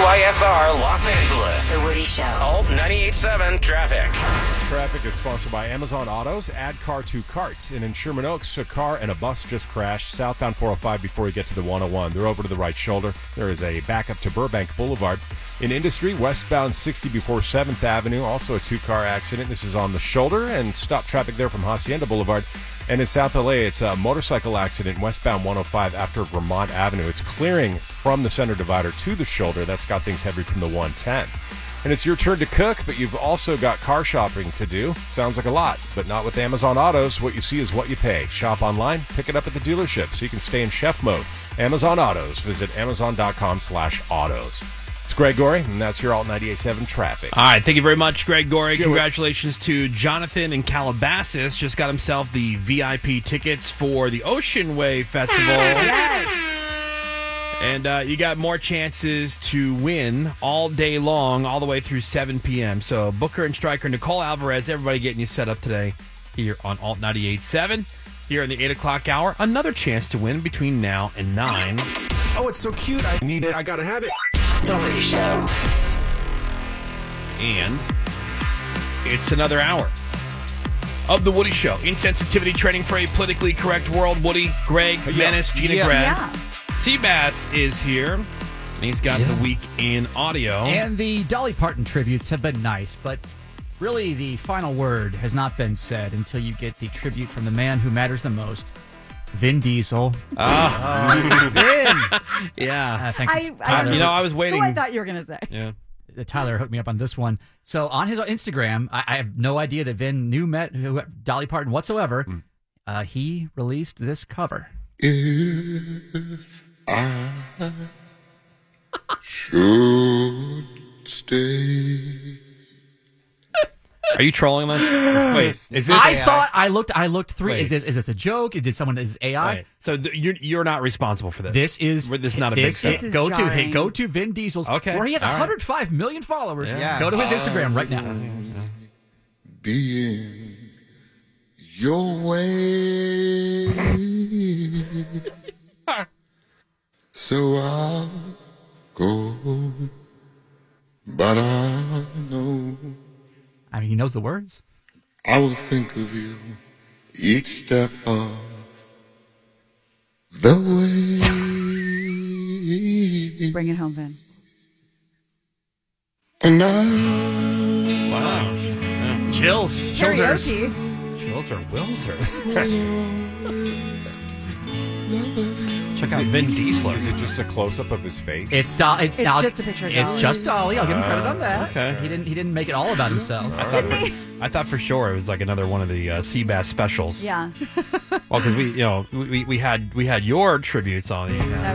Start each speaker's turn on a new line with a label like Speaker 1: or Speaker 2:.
Speaker 1: WISR Los Angeles.
Speaker 2: The Woody Show.
Speaker 1: Alt 98.7 Traffic.
Speaker 3: Traffic is sponsored by Amazon Autos. Add car to cart. And in Sherman Oaks, a car and a bus just crashed southbound 405 before you get to the 101. They're over to the right shoulder. There is a backup to Burbank Boulevard. In Industry, westbound 60 before 7th Avenue, also a two-car accident. This is on the shoulder, and stop traffic there from Hacienda Boulevard. And in South LA, it's a motorcycle accident westbound 105 after Vermont Avenue. It's clearing from the center divider to the shoulder. That's got things heavy from the 110. And it's your turn to cook, but you've also got car shopping to do. Sounds like a lot, but not with Amazon Autos. What you see is what you pay. Shop online, pick it up at the dealership so you can stay in chef mode. Amazon Autos. Visit amazon.com/autos. It's Greg Gorey, and that's your Alt 98.7 Traffic.
Speaker 4: All right, thank you very much, Greg Gorey. Congratulations to Jonathan in Calabasas. Just got himself the VIP tickets for the Ocean Wave Festival.
Speaker 5: Yes.
Speaker 4: And you got more chances to win all day long, all the way through 7 p.m. So Booker and Stryker, Nicole Alvarez, everybody getting you set up today here on Alt 98.7. Here in the 8 o'clock hour, another chance to win between now and 9.
Speaker 3: Oh, it's so cute. I need it. I gotta have it.
Speaker 2: The Woody Show.
Speaker 4: And it's another hour of The Woody Show. Insensitivity training for a politically correct world. Woody, Greg, Menace, Gina Grad.
Speaker 5: Yeah.
Speaker 4: Seabass is here. And he's got the week in audio.
Speaker 6: And the Dolly Parton tributes have been nice, but really the final word has not been said until you get the tribute from the man who matters the most, Vin Diesel.
Speaker 4: Vin! Yeah.
Speaker 6: Thanks,
Speaker 5: I
Speaker 6: Tyler.
Speaker 4: I was waiting.
Speaker 5: Who I thought you were going to say.
Speaker 4: Yeah.
Speaker 6: Tyler hooked me up on this one. So on his Instagram, I have no idea that Vin met Dolly Parton whatsoever. He released this cover.
Speaker 7: If I should stay.
Speaker 4: Are you trolling us? Wait, is this
Speaker 6: I
Speaker 4: AI?
Speaker 6: thought I looked through.
Speaker 4: Wait.
Speaker 6: Is this a joke? Did someone? Is this AI?
Speaker 4: Right. So you're not responsible for this.
Speaker 6: This is
Speaker 4: not a big setup.
Speaker 5: is
Speaker 6: go
Speaker 5: jarring.
Speaker 6: to Vin Diesel's,
Speaker 4: Okay.
Speaker 6: where he has
Speaker 4: All right.
Speaker 6: 105 million followers.
Speaker 4: Yeah.
Speaker 6: Go to his Instagram right now.
Speaker 7: Be in your way. So I'll go, but I know
Speaker 6: I mean, he knows the words.
Speaker 7: I will think of you each step of the way.
Speaker 5: Bring it home, Vin.
Speaker 7: And I
Speaker 4: Wow.
Speaker 6: Chills.
Speaker 5: Karaoke.
Speaker 4: Chills or Wilsers. Check out Vin Diesel.
Speaker 3: Is it just a close-up of his face?
Speaker 6: It's
Speaker 5: It's just a picture of
Speaker 6: It's
Speaker 5: Dolly.
Speaker 6: just Dolly. I'll give him credit on that.
Speaker 4: Okay.
Speaker 6: He didn't make it all about himself.
Speaker 4: I thought for sure it was like another one of the Seabass specials.
Speaker 5: Yeah.
Speaker 4: Well, because we had your tributes on the.
Speaker 5: That